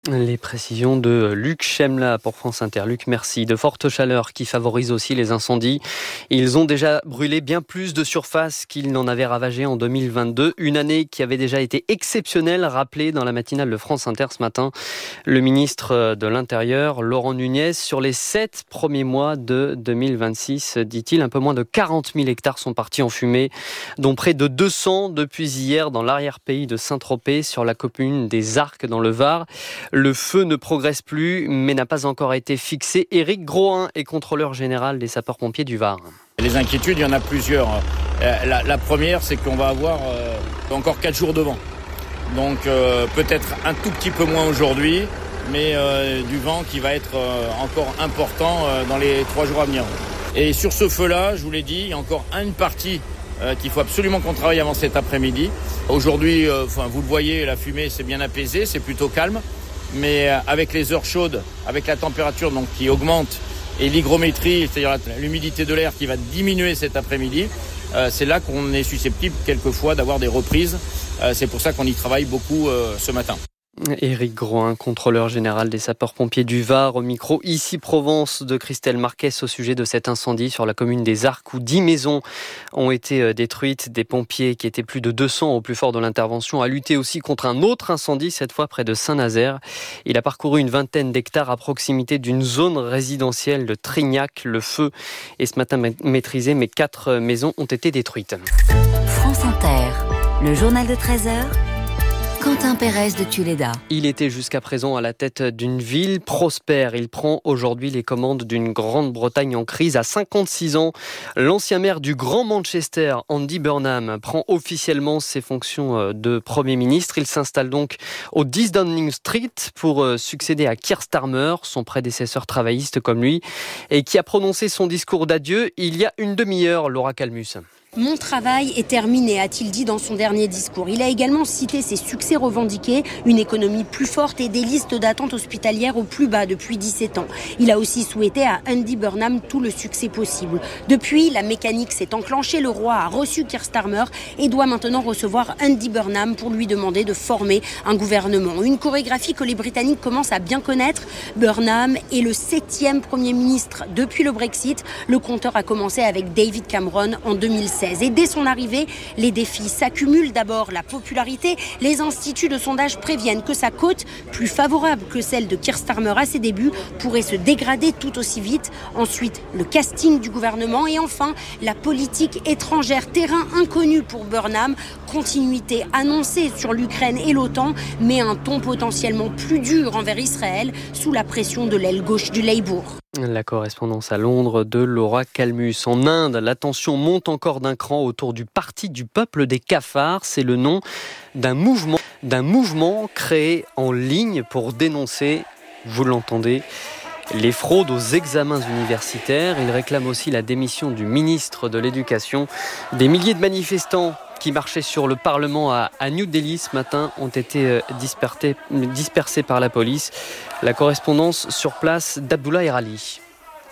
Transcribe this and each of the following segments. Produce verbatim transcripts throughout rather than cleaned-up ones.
Les précisions de Luc Chemla pour France Inter. Luc, merci. De fortes chaleurs qui favorisent aussi les incendies. Ils ont déjà brûlé bien plus de surface qu'ils n'en avaient ravagé en deux mille vingt-deux. Une année qui avait déjà été exceptionnelle, rappelée dans la matinale de France Inter ce matin. Le ministre de l'Intérieur, Laurent Nunez, sur les sept premiers mois de deux mille vingt-six, dit-il, un peu moins de quarante mille hectares sont partis en fumée, dont près de deux cents depuis hier dans l'arrière-pays de Saint-Tropez, sur la commune des Arcs dans le Var. Le feu ne progresse plus, mais n'a pas encore été fixé. Éric Grohin est contrôleur général des sapeurs-pompiers du Var. Les inquiétudes, il y en a plusieurs. La, la première, c'est qu'on va avoir euh, encore quatre jours de vent. Donc euh, peut-être un tout petit peu moins aujourd'hui, mais euh, du vent qui va être euh, encore important euh, dans les trois jours à venir. Et sur ce feu-là, je vous l'ai dit, il y a encore une partie euh, qu'il faut absolument qu'on travaille avant cet après-midi. Aujourd'hui, euh, enfin, vous le voyez, la fumée s'est bien apaisée, c'est plutôt calme. Mais avec les heures chaudes, avec la température donc qui augmente et l'hygrométrie, c'est-à-dire l'humidité de l'air qui va diminuer cet après-midi, euh, c'est là qu'on est susceptible quelquefois d'avoir des reprises. Euh, c'est pour ça qu'on y travaille beaucoup euh, ce matin. Éric Grohin, contrôleur général des sapeurs-pompiers du Var, au micro Ici Provence de Christelle Marquez au sujet de cet incendie sur la commune des Arcs où dix maisons ont été détruites. Des pompiers qui étaient plus de deux cents au plus fort de l'intervention a lutté aussi contre un autre incendie, cette fois près de Saint-Nazaire. Il a parcouru une vingtaine d'hectares à proximité d'une zone résidentielle de Trignac. Le feu est ce matin maîtrisé, mais quatre maisons ont été détruites. France Inter, le journal de treize heures. Quentin Pérez de Tuléda. Il était jusqu'à présent à la tête d'une ville prospère. Il prend aujourd'hui les commandes d'une Grande-Bretagne en crise. À cinquante-six ans, l'ancien maire du Grand Manchester, Andy Burnham, prend officiellement ses fonctions de Premier ministre. Il s'installe donc au dix Downing Street pour succéder à Keir Starmer, son prédécesseur travailliste comme lui, et qui a prononcé son discours d'adieu il y a une demi-heure, Laura Calmus. Mon travail est terminé, a-t-il dit dans son dernier discours. Il a également cité ses succès revendiqués, une économie plus forte et des listes d'attente hospitalières au plus bas depuis dix-sept ans. Il a aussi souhaité à Andy Burnham tout le succès possible. Depuis, la mécanique s'est enclenchée. Le roi a reçu Keir Starmer et doit maintenant recevoir Andy Burnham pour lui demander de former un gouvernement. Une chorégraphie que les Britanniques commencent à bien connaître. Burnham est le septième Premier ministre depuis le Brexit. Le compteur a commencé avec David Cameron en deux mille seize. Et dès son arrivée, les défis s'accumulent. D'abord, la popularité. Les instituts de sondage préviennent que sa cote, plus favorable que celle de Keir Starmer à ses débuts, pourrait se dégrader tout aussi vite. Ensuite, le casting du gouvernement. Et enfin, la politique étrangère. Terrain inconnu pour Burnham. Continuité annoncée sur l'Ukraine et l'OTAN, mais un ton potentiellement plus dur envers Israël sous la pression de l'aile gauche du Labour. La correspondance à Londres de Laura Calmus. En Inde, la tension monte encore d'un cran autour du Parti du peuple des cafards. C'est le nom d'un mouvement, d'un mouvement créé en ligne pour dénoncer, vous l'entendez, les fraudes aux examens universitaires. Il réclame aussi la démission du ministre de l'Éducation. Des milliers de manifestants qui marchaient sur le Parlement à, à New Delhi ce matin ont été dispersés, dispersés par la police. La correspondance sur place d'Abdullah Erali.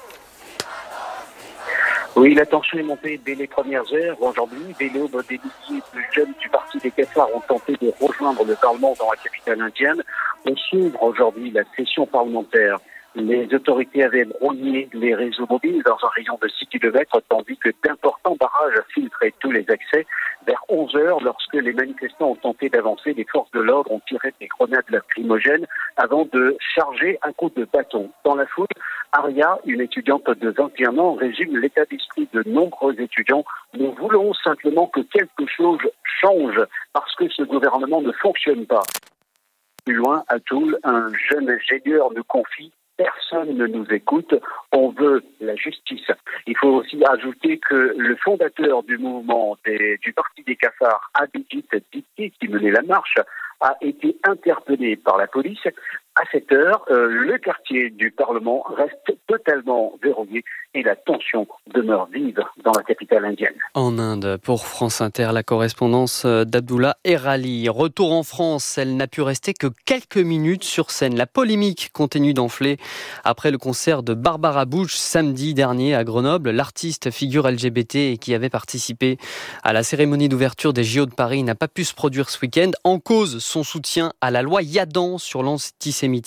Oui, la tension est montée dès les premières heures. Aujourd'hui, dès l'aube, des milliers de jeunes du Parti des cafards ont tenté de rejoindre le Parlement dans la capitale indienne. On s'ouvre aujourd'hui la session parlementaire. Les autorités avaient brouillé les réseaux mobiles dans un rayon de six kilomètres, tandis que d'importants barrages filtraient tous les accès. Vers onze heures, lorsque les manifestants ont tenté d'avancer, les forces de l'ordre ont tiré des grenades lacrymogènes avant de charger un coup de bâton. Dans la foule, Aria, une étudiante de vingt et un ans, résume l'état d'esprit de nombreux étudiants. Nous voulons simplement que quelque chose change parce que ce gouvernement ne fonctionne pas. Plus loin, à Toul, un jeune ingénieur nous confie: personne ne nous écoute, on veut la justice. Il faut aussi ajouter que le fondateur du mouvement des, du Parti des cafards, Abhijit Dipti, qui menait la marche, a été interpellé par la police. À cette heure, euh, le quartier du Parlement reste totalement verrouillé et la tension demeure vive dans la capitale indienne. En Inde, pour France Inter, la correspondance d'Abdullah Erali. Retour en France, elle n'a pu rester que quelques minutes sur scène. La polémique continue d'enfler après le concert de Barbara Bush samedi dernier à Grenoble. L'artiste, figure L G B T et qui avait participé à la cérémonie d'ouverture des J O de Paris, n'a pas pu se produire ce week-end. En cause, son soutien à la loi Yadan sur l'antisémitisme.